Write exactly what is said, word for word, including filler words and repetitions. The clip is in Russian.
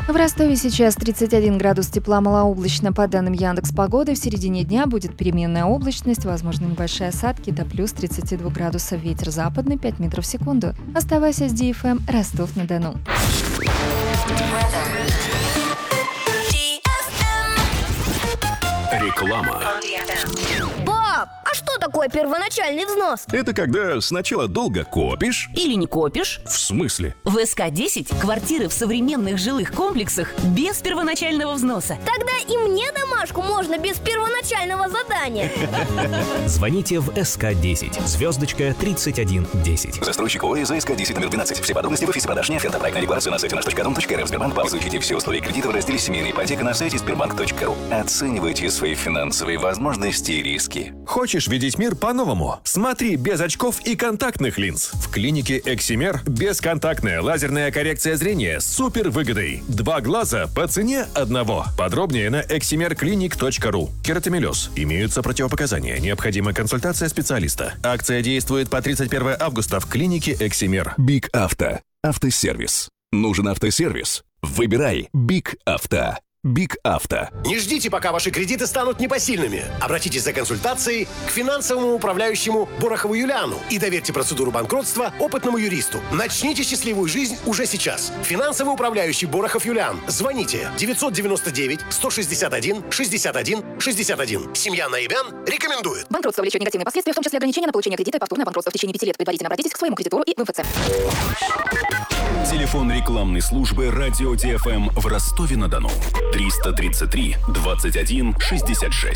В Ростове сейчас тридцать один градус тепла, малооблачно. По данным Яндекс.Погоды, в середине дня будет переменная облачность, возможны небольшие осадки до плюс тридцати двух градусов. Ветер западный пять метров в секунду. Оставайся с ди эф эм Ростов-на-Дону. Реклама. Пап, а что такое первоначальный взнос? Это когда сначала долго копишь. Или не копишь. В смысле? В эс ка десять квартиры в современных жилых комплексах без первоначального взноса. Тогда и мне домашку можно без первоначального задания. Звоните в эс ка десять, звездочка тридцать один десять. Застройщик ОАЭ за эс ка десять номер двенадцать. Все подробности в офисе продаж. Оферта проектная регуляция на сайте наш точка дом точка эр эф. Сбербанк. Изучите все условия кредита в разделе «Семейная ипотека» на сайте сбербанк точка ру. Оценивайте свои финансовые возможности и риски. Хочешь видеть мир по-новому? Смотри без очков и контактных линз. В клинике Эксимер бесконтактная лазерная коррекция зрения с супер выгодой. Два глаза по цене одного. Подробнее на эксимер клиник точка ру. Кератомелез. Имеются противопоказания. Необходима консультация специалиста. Акция действует по тридцать первого августа в клинике Эксимер. Биг Авто. Автосервис. Нужен автосервис? Выбирай Биг Авто. Биг Авто. Не ждите, пока ваши кредиты станут непосильными. Обратитесь за консультацией к финансовому управляющему Борохову Юлиану и доверьте процедуру банкротства опытному юристу. Начните счастливую жизнь уже сейчас. Финансовый управляющий Борохов Юлиан. Звоните девятьсот девяносто девять сто шестьдесят один шестьдесят один шестьдесят один. Семья Наибян рекомендует. Банкротство влечет негативные последствия, в том числе ограничения на получение кредита и повторное банкротство в течение пяти лет. Предварительно обратитесь к своему кредитору и в эм эф цэ. Телефон рекламной службы Радио ди эф эм в Ростове-на-Дону. триста тридцать три двадцать один шестьдесят шесть.